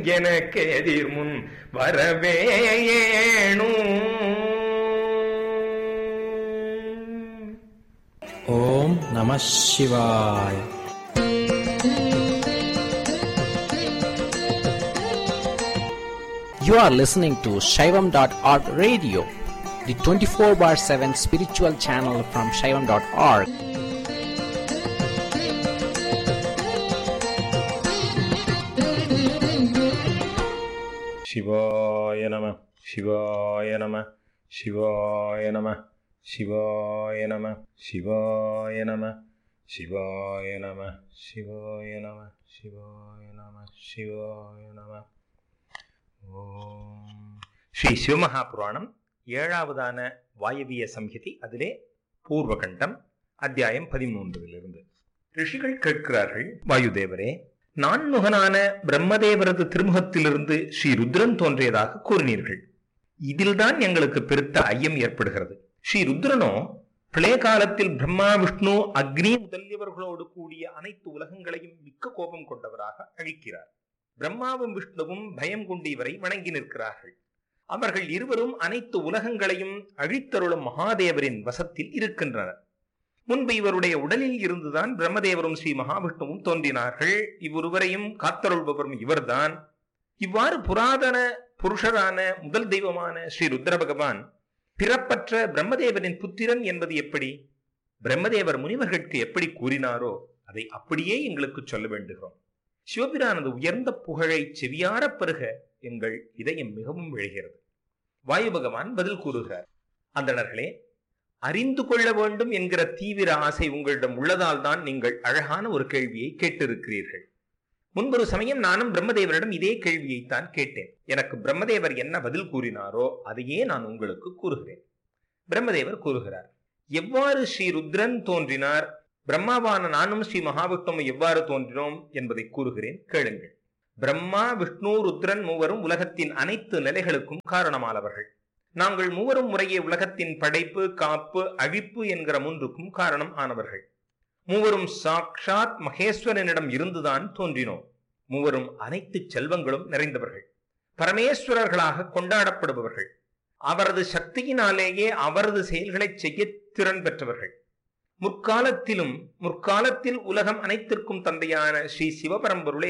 எனக்கு எதிர் முன் வரவேணும். ஓம் நம சிவாய். You are listening to Shaivam.org radio, the 24/7 spiritual channel from Shaivam.org. சிவாய நம சிவாய நம சிவாய நம சிவாய நம சிவாய நம சிவாய நம சிவாய நம சிவாய நம சிவாய நம. ஸ்ரீ சிவமகாபுராணம் 7வதான வாயவிய சம்ஹிதி, அதிலே பூர்வகண்டம், அத்தியாயம் 13 ரிஷிகள் கேட்கிறார்கள், வாயுதேவரே, நான்முகனான பிரம்மதேவரது திருமுகத்திலிருந்து ஸ்ரீ ருத்ரன் தோன்றியதாக கூறினீர்கள். இதில்தான் எங்களுக்கு பெருத்த ஐயம் ஏற்படுகிறது. ஸ்ரீ ருத்ரனோ பிரளய காலத்தில் பிரம்மா விஷ்ணு அக்னி முதலியவர்களோடு கூடிய அனைத்து உலகங்களையும் மிக்க கோபம் கொண்டவராக அழிக்கிறார். பிரம்மாவும் விஷ்ணுவும் பயம் கொண்டு இவரை வணங்கி நிற்கிறார்கள். அவர்கள் இருவரும் அனைத்து உலகங்களையும் அழித்தருளும் மகாதேவரின் வசத்தில் இருக்கின்றனர். முன்பு இவருடைய உடலில் இருந்துதான் பிரம்மதேவரும் ஸ்ரீ மகாவிஷ்ணுவும் தோன்றினார்கள். இவ்வுருவரையும் காத்தருள்பவரும் இவர்தான். இவ்வாறு புராதன புருஷரான முதல் தெய்வமான ஸ்ரீ ருத்ர பகவான் பிறப்பற்ற பிரம்மதேவரின் புத்திரன் என்பது எப்படி? பிரம்மதேவர் முனிவர்களுக்கு எப்படி கூறினாரோ அதை அப்படியே எங்களுக்கு சொல்ல வேண்டுகிறோம். சிவபிரானது உயர்ந்த புகழை செவியார பெருக எங்கள் இதயம் மிகவும் விழுகிறது. வாயு பகவான் பதில் கூறுகிறார், அந்தணர்களே, அறிந்து கொள்ள வேண்டும் என்கிற தீவிர ஆசை உங்களிடம் உள்ளதால் தான் நீங்கள் அழகான ஒரு கேள்வியை கேட்டிருக்கிறீர்கள். முன்பொரு சமயம் நானும் பிரம்மதேவரிடம் இதே கேள்வியைத்தான் கேட்டேன். எனக்கு பிரம்மதேவர் என்ன பதில் கூறினாரோ அதையே நான் உங்களுக்கு கூறுகிறேன். பிரம்மதேவர் கூறுகிறார், எவ்வாறு ஸ்ரீ ருத்ரன் தோன்றினார், பிரம்மாவான நானும் ஸ்ரீ மகாவிஷ்ணுவும் எவ்வாறு தோன்றினோம் என்பதை கூறுகிறேன், கேளுங்கள். பிரம்மா விஷ்ணு ருத்ரன் மூவரும் உலகத்தின் அனைத்து நிலைகளுக்கும் காரணமானவர்கள். நாங்கள் மூவரும் முறையே உலகத்தின் படைப்பு, காப்பு, அழிப்பு என்கிற மூன்றுக்கும் காரணம் ஆனவர்கள். மூவரும் சாக்ஷாத் மகேஸ்வரனிடம் இருந்துதான் தோன்றினோம். மூவரும் அனைத்து செல்வங்களும் நிறைந்தவர்கள், பரமேஸ்வரர்களாக கொண்டாடப்படுபவர்கள். அவரது சக்தியினாலேயே அவரது செயல்களை செய்ய திறன் பெற்றவர்கள். முற்காலத்தில் உலகம் அனைத்திற்கும் தந்தையான ஸ்ரீ சிவபரம்பொருளே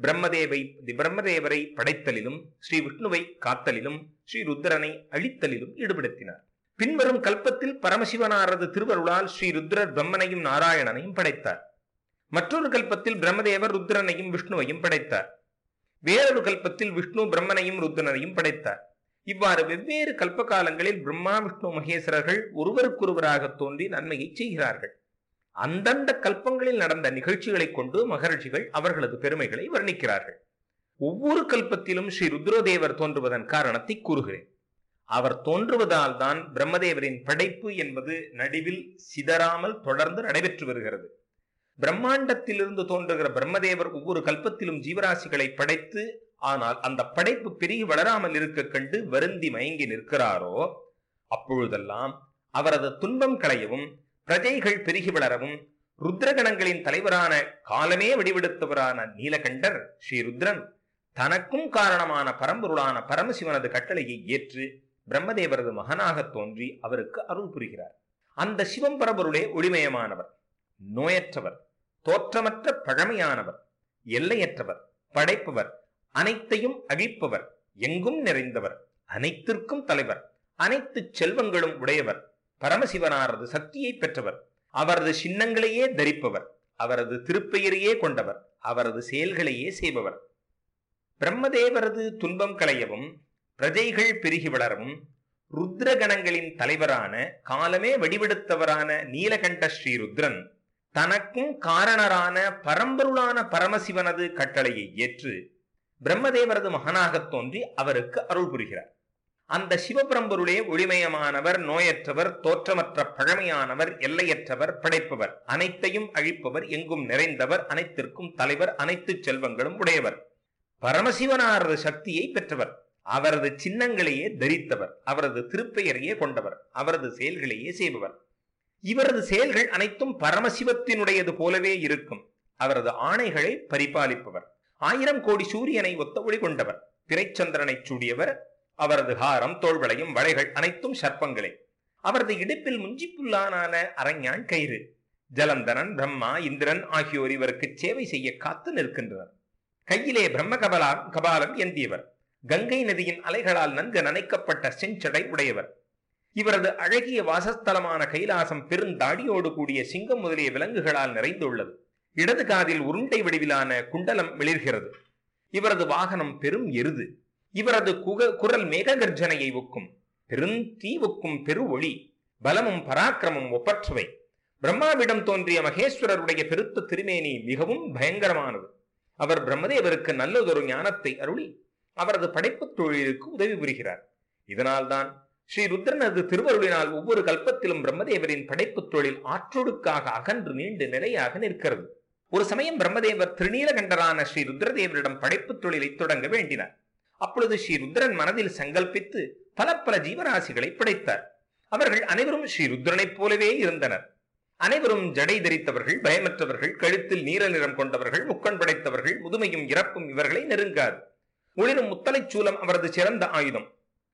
பிரம்மதேவரை படைத்தலிலும் ஸ்ரீ விஷ்ணுவை காத்தலிலும் ஸ்ரீ ருத்ரனை அழித்தலிலும் ஈடுபடுத்தினார். பின்வரும் கல்பத்தில் பரமசிவனாரது திருவருளால் ஸ்ரீ ருத்ரர் பிரம்மனையும் நாராயணனையும் படைத்தார். மற்றொரு கல்பத்தில் பிரம்மதேவர் ருத்ரனையும் விஷ்ணுவையும் படைத்தார். வேறொரு கல்பத்தில் விஷ்ணு பிரம்மனையும் ருத்ரனையும் படைத்தார். இவ்வாறு வெவ்வேறு கல்ப காலங்களில் பிரம்மா விஷ்ணு மகேஸ்வரர்கள் ஒருவருக்கொருவராக தோன்றி நன்மையை செய்கிறார்கள். அந்தந்த கல்பங்களில் நடந்த நிகழ்ச்சிகளை கொண்டு மகர்ஷிகள் அவர்களது பெருமைகளை வர்ணிக்கிறார்கள். ஒவ்வொரு கல்பத்திலும் ஸ்ரீ ருத்ரதேவர் தோன்றுவதன் காரணத்தை கூறுகிறேன். அவர் தோன்றுவதால் தான் பிரம்மதேவரின் படைப்பு என்பது நடுவில் சிதறாமல் தொடர்ந்து நடைபெற்று வருகிறது. பிரம்மாண்டத்திலிருந்து தோன்றுகிற பிரம்மதேவர் ஒவ்வொரு கல்பத்திலும் ஜீவராசிகளை படைத்து, ஆனால் அந்த படைப்பு பெருகி வளராமல் இருக்க கண்டு வருந்தி மயங்கி நிற்கிறாரோ அப்பொழுதெல்லாம் அவரது துன்பம் களையவும் பிரஜைகள் பெருகி வளரவும் ருத்ரகணங்களின் தலைவரான காலமே வடிவெடுத்தவரான நீலகண்டர் ஸ்ரீ ருத்ரன் தனக்கும் காரணமான பரம்பொருளான பரமசிவனது கட்டளையை ஏற்று பிரம்மதேவரது மகனாக தோன்றி அவருக்கு அருள் புரிகிறார். அந்த சிவம் பரம்பொருளே ஒளிமயமானவர், நோயற்றவர், தோற்றமற்ற பழமையானவர், எல்லையற்றவர், படைப்பவர், அனைத்தையும் அழிப்பவர், எங்கும் நிறைந்தவர், அனைத்திற்கும் தலைவர், அனைத்து செல்வங்களும் உடையவர், பரமசிவனாரது சக்தியை பெற்றவர், அவரது சின்னங்களையே தரிப்பவர், அவரது திருப்பெயரையே கொண்டவர், அவரது செயல்களையே செய்பவர். பிரம்மதேவரது துன்பம் களையவும் பிரஜைகள் பெருகி வளரவும் ருத்ரகணங்களின் தலைவரான காலமே வடிவெடுத்தவரான நீலகண்ட ஸ்ரீருத்ரன் தனக்கும் காரணரான பரம்பொருளான பரமசிவனது கட்டளையை ஏற்று பிரம்மதேவரது மகனாக தோன்றி அவருக்கு அருள் புரிகிறார். அந்த சிவபரம்பொருளே ஒளிமயமானவர், நோயற்றவர், தோற்றமற்ற பழமையானவர், எல்லையற்றவர், படைப்பவர், அனைத்தையும் அழிப்பவர், எங்கும் நிறைந்தவர், அனைத்திற்கும் தலைவர், அனைத்து செல்வங்களும் உடையவர், பரமசிவனாரது சக்தியை பெற்றவர், அவரது சின்னங்களையே தரித்தவர், அவரது திருப்பெயரையே கொண்டவர், அவரது செயல்களையே செய்பவர். இவரது செயல்கள் அனைத்தும் பரமசிவத்தினுடையது போலவே இருக்கும். அவரது ஆணைகளை பரிபாலிப்பவர், 1000 கோடி சூரியனை ஒத்த ஒளி கொண்டவர். பிறைச்சந்திரனை சூடியவர். அவரது ஹாரம், தோள்வளையும், வளைகள் அனைத்தும் சர்ப்பங்களே. அவரது இடுப்பில் முஞ்சிப்புல்லான அரஞ்ஞான் கயிறு. ஜலந்தரன், பிரம்மா, இந்திரன் ஆகியோர் இவருக்கு சேவை செய்ய காத்து நிற்கின்றனர். கையிலே பிரம்ம கபாலம் ஏந்தியவர். கங்கை நதியின் அலைகளால் நன்கு நனைக்கப்பட்ட செஞ்சடை உடையவர். இவரது அழகிய வாசஸ்தலமான கைலாசம் பெருந்தாடியோடு கூடிய சிங்கம் முதலிய விலங்குகளால் நிறைந்துள்ளது. இடது காதில் உருண்டை வடிவிலான குண்டலம் மிளிர்கிறது. இவரது வாகனம் பெரும் எருது. இவரது குரல் மேக கர்ஜனையை ஒக்கும். பெருந்தீ ஒக்கும் பெரு ஒளி. பலமும் பராக்கிரமும் ஒப்பற்றவை. பிரம்மாவிடம் தோன்றிய மகேஸ்வரருடைய பெருத்த திருமேனி மிகவும் பயங்கரமானது. அவர் பிரம்மதேவருக்கு நல்லதொரு ஞானத்தை அருளி அவரது படைப்பு தொழிலுக்கு உதவி புரிகிறார். இதனால்தான் ஸ்ரீ ருத்ரனது திருவருளினால் ஒவ்வொரு கல்பத்திலும் பிரம்மதேவரின் படைப்பு தொழில் ஆற்றொடுக்காக அகன்று நீண்டு நிலையாக நிற்கிறது. ஒரு சமயம் பிரம்மதேவர் திருநீலகண்டரான ஸ்ரீ ருத்ரதேவரிடம் படைப்பு தொழிலை தொடங்க வேண்டினார். அப்பொழுது ஸ்ரீ ருத்ரன் மனதில் சங்கல்பித்து பல ஜீவராசிகளை படைத்தார். அவர்கள் அனைவரும் ஸ்ரீ ருத்ரனைப் போலவே இருந்தனர். அனைவரும் ஜடை தரித்தவர்கள், பயமற்றவர்கள், கழுத்தில் நீல நிறம் கொண்டவர்கள், முக்கண் படைத்தவர்கள். முதுமையும் இறப்பும் இவர்களை நெருங்காது. ஒளிரும் முத்தலை சூலம் அவரது சிறந்த ஆயுதம்.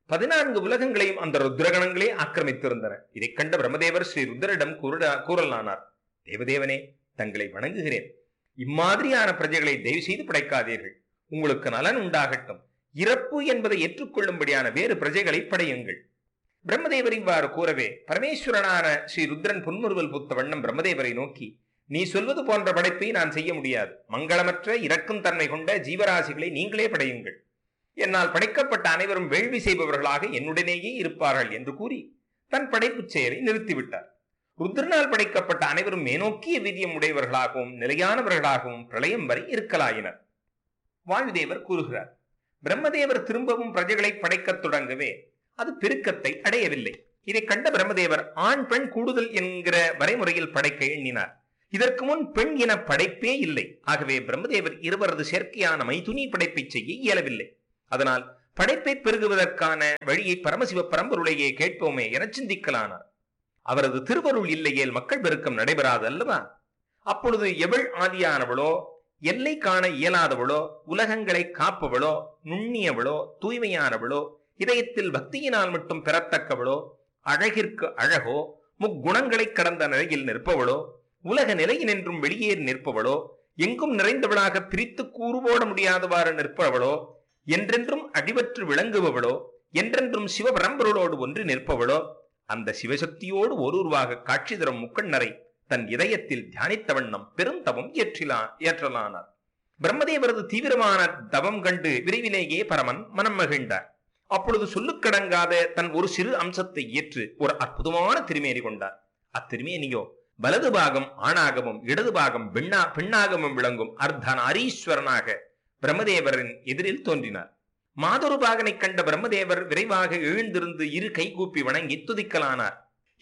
14 உலகங்களையும் அந்த ருத்ரகணங்களே ஆக்கிரமித்திருந்தன. இதை கண்ட பிரம்மதேவர் ஸ்ரீ ருத்ரனிடம் கூறலானார். தேவதேவனே, தங்களை வணங்குகிறேன். இம்மாதிரியான பிரஜைகளை தயவு செய்து படைக்காதீர்கள். உங்களுக்கு நலன் உண்டாகட்டும். இறப்பு என்பதை ஏற்றுக்கொள்ளும்படியான வேறு பிரஜைகளை படையுங்கள். பிரம்மதேவர் இவ்வாறு கூறவே பரமேஸ்வரனான ஸ்ரீ ருத்ரன் புன்முறுவல் பூத்த வண்ணம் பிரம்மதேவரை நோக்கி, நீ சொல்வது போன்ற படைப்பை நான் செய்ய முடியாது. மங்களமற்ற இறக்கும் தன்மை கொண்ட ஜீவராசிகளை நீங்களே படையுங்கள். என்னால் படைக்கப்பட்ட அனைவரும் வேள்வி செய்பவர்களாக என்னுடனேயே இருப்பார்கள் என்று கூறி தன் படைப்பு செயலை நிறுத்திவிட்டார். ருத்ரனால் படைக்கப்பட்ட அனைவரும் மேனோக்கிய வீரியம் உடையவர்களாகவும் நிலையானவர்களாகவும் பிரளயம் வரை இருக்கலாயினர். வாயுதேவர் கூறுகிறார், பிரம்மதேவர் திரும்பவும் பிரஜைகளை படைக்கத் தொடங்கவே அது பெருக்கத்தை அடையவில்லை. இதை கண்ட பிரம்மதேவர் ஆண் பெண் கூடுதல் என்கிற வரைமுறையில் படைக்க எண்ணினார். இதற்கு முன் பெண் இன படைப்பே இல்லை. ஆகவே பிரம்மதேவர் இருவரது சேர்க்கையான மைதுனி படைப்பை செய்ய இயலவில்லை. அதனால் படைப்பை பெருகுவதற்கான வழியை பரமசிவ பரம்பொருளையே கேட்போமே என சிந்திக்கலானார். அவரது திருவருள் இல்லையேல் மக்கள் பெருக்கம் நடைபெறாது அல்லவா? அப்பொழுது எவள் ஆதியானவளோ, எல்லை காண இயலாதவளோ, உலகங்களை காப்பவளோ, நுண்ணியவளோ, தூய்மையானவளோ, இதயத்தில் பக்தியினால் மட்டும் பெறத்தக்கவளோ, அழகிற்கு அழகோ, முக்குணங்களை கடந்த நிலையில் நிற்பவளோ, உலக நிலையினின்றும் வெளியேறி நிற்பவளோ, எங்கும் நிறைந்தவளாக பிரித்து கூறுபோட முடியாதவாறு நிற்பவளோ, என்றென்றும் அடிவற்று விளங்குபவளோ, என்றென்றும் சிவபரம்பொருளோடு ஒன்று நிற்பவளோ, அந்த சிவசக்தியோடு ஒருவாக காட்சி தரும் முக்கண்ணரை தன் இதயத்தில் தியானித்த வண்ணம் பெருந்தவம் ஏற்றலானார். பிரம்மதேவரது தீவிரமான தவம் கண்டு விரைவிலேயே பரமன் மனம் மகிழ்ந்தார். அப்பொழுது சொல்லுக்கடங்காத தன் ஒரு சிறு அம்சத்தை ஏற்று ஒரு அற்புதமான திருமேனி கொண்டார். அத்திருமேனியோ வலது பாகம் ஆணாகவும் இடது பாகம் பெண்ணாகவும் விளங்கும் அர்த்தநாரீஸ்வரனாக பிரம்மதேவரின் எதிரில் தோன்றினார். மாதொரு பாகனை கண்ட பிரம்மதேவர் விரைவாக எழுந்திருந்து இரு கைகூப்பி வணங்கி துதிக்கலானார்.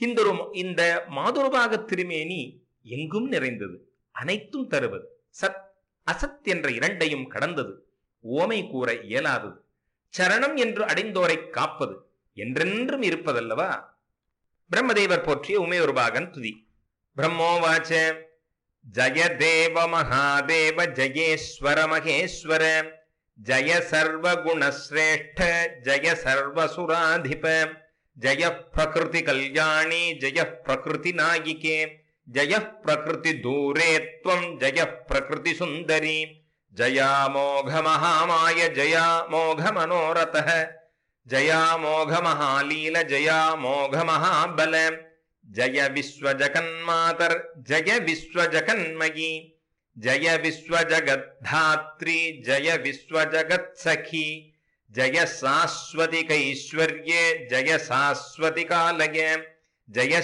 இந்த மாதொருபாக திருமேனி எங்கும் நிறைந்தது, அனைத்தும் தருவது, சத் அசத் என்ற இரண்டையும் கடந்தது, ஓமை கூற இயலாதது, சரணம் என்று அடைந்தோரை காப்பது, என்றென்றும் இருப்பதல்லவா? பிரம்மதேவர் போற்றிய உமையொருபாகன் துதி. பிரம்மோவாச்ச ஜய தேவ மகாதேவ ஜயேஸ்வர மகேஸ்வர ஜய சர்வகுணஸ்ரேஷ்ட ஜய சர்வசுராதிப ஜய பிரகிருதி கல்யாணி ஜய பிரகிருதி நாயிகே ஜய பிரகிருதி தூரே த்வம் ஜய பிரகிருதி சுந்தரி ஜயா மோக மகாமாய ஜயா மோக மனோரத ஜயா மோக மகாலீல ஜயா மோக மகாபல ஜய விஸ்வஜகன்மாதர் ஜய விஸ்வஜகன்மயி ஜய விஸ்வஜகத்தாத்ரி ஜய விஸ்வஜகத் சகி ஜய சாஸ்வதி கைஸ்வர்யே ஜய சாஸ்வதி காலய ஜய